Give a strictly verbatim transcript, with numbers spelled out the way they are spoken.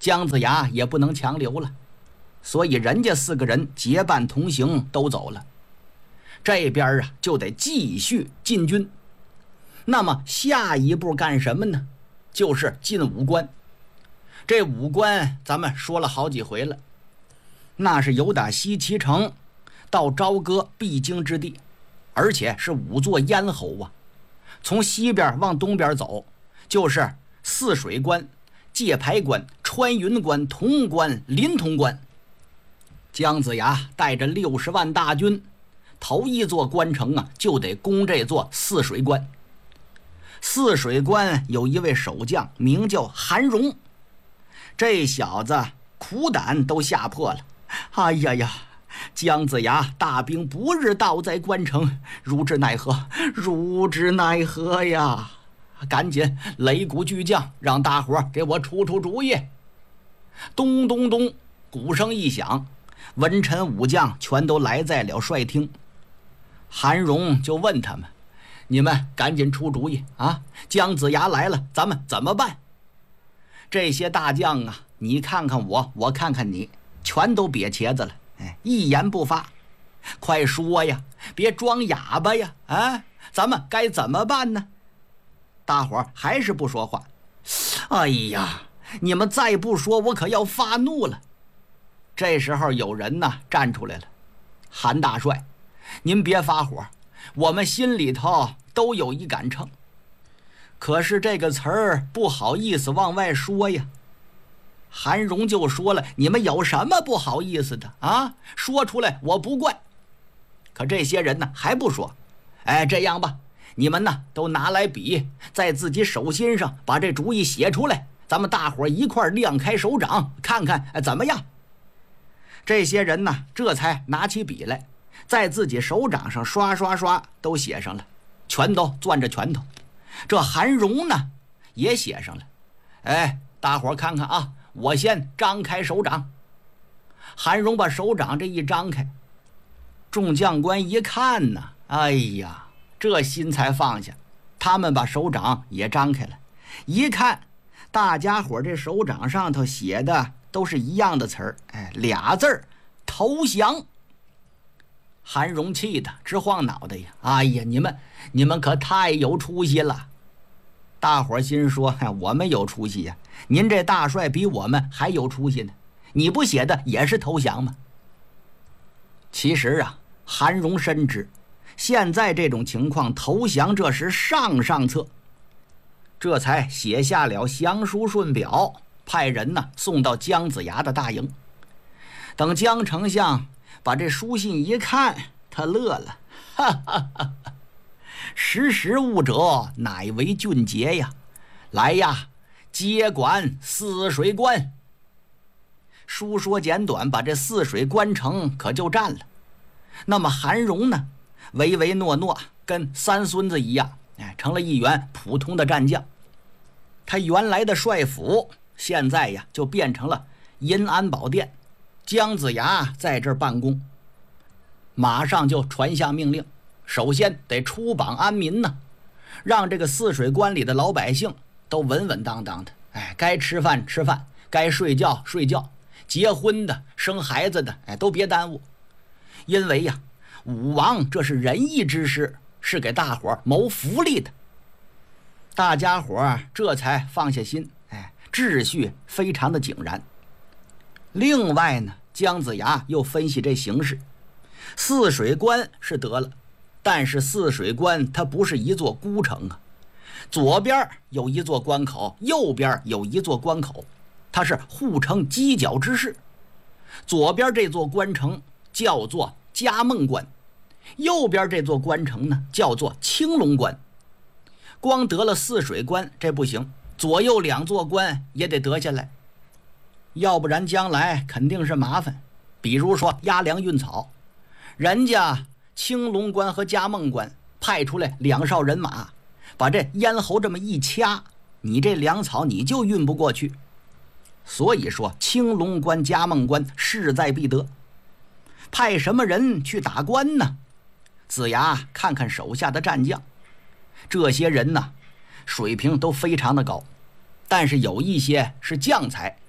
姜子牙也不能强留了，所以人家四个人结伴同行都走了。这边啊就得继续进军。那么下一步干什么呢？就是进武关。这武关咱们说了好几回了，那是由打西岐城到朝歌必经之地，而且是五座咽喉啊。从西边往东边走，就是泗水关、界牌关、穿云关、潼关、临潼关。姜子牙带着六十万大军，头一座关城啊，就得攻这座泗水关。泗水关有一位守将，名叫韩荣。这小子苦胆都吓破了。哎呀呀，姜子牙大兵不日到在关城，如之奈何，如之奈何呀！赶紧擂鼓巨将，让大伙给我出出主意。咚咚咚，鼓声一响，文臣武将全都来在了帅厅。韩荣就问他们：你们赶紧出主意啊！姜子牙来了，咱们怎么办？这些大将啊，你看看我，我看看你，全都瘪茄子了，哎，一言不发。快说呀，别装哑巴呀！啊，咱们该怎么办呢？大伙儿还是不说话。哎呀，你们再不说，我可要发怒了。这时候有人呢站出来了：韩大帅，您别发火，我们心里头都有一杆秤，可是这个词儿不好意思往外说呀。韩荣就说了：你们有什么不好意思的啊？说出来我不怪。可这些人呢还不说。哎，这样吧，你们呢都拿来笔，在自己手心上把这主意写出来，咱们大伙一块亮开手掌，看看哎怎么样。这些人呢这才拿起笔来，在自己手掌上刷刷刷都写上了，全都攥着拳头。这韩荣呢也写上了。哎，大伙看看啊，我先张开手掌。韩荣把手掌这一张开，众将官一看呢，哎呀，这心才放下。他们把手掌也张开了，一看大家伙这手掌上头写的都是一样的词儿，哎，俩字儿：投降。韩荣气得直晃脑袋呀！哎呀，你们你们可太有出息了。大伙心说：我们有出息呀，您这大帅比我们还有出息呢，你不写的也是投降吗？其实啊，韩荣深知现在这种情况，投降这是上上策，这才写下了降书顺表，派人呢送到姜子牙的大营。等姜丞相把这书信一看，他乐了，哈哈哈哈！识时务者乃为俊杰呀！来呀，接管泗水关。书说简短，把这泗水关城可就占了。那么韩荣呢，唯唯诺诺，跟三孙子一样，哎，成了一员普通的战将。他原来的帅府现在呀就变成了银安宝殿，姜子牙在这儿办公。马上就传下命令，首先得出榜安民呢，让这个泗水关里的老百姓都稳稳当当的，哎，该吃饭吃饭，该睡觉睡觉，结婚的生孩子的，哎，都别耽误。因为呀，武王这是仁义之师，是给大伙谋福利的。大家伙这才放下心，哎，秩序非常的井然。另外呢，姜子牙又分析这形势，泗水关是得了，但是泗水关它不是一座孤城啊，左边有一座关口，右边有一座关口，它是护城犄角之势。左边这座关城叫做嘉梦关，右边这座关城呢叫做青龙关。光得了泗水关这不行，左右两座关也得得下来，要不然将来肯定是麻烦。比如说押粮运草，人家青龙关和嘉梦关派出来两哨人马，把这咽喉这么一掐，你这粮草你就运不过去。所以说青龙关嘉梦关势在必得。派什么人去打关呢？子牙看看手下的战将，这些人呢水平都非常的高，但是有一些是将才，